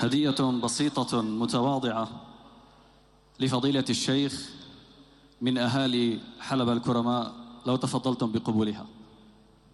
هدية بسيطة متواضعة لفضيلة الشيخ من أهالي حلب الكرماء، لو تفضلتم بقبولها.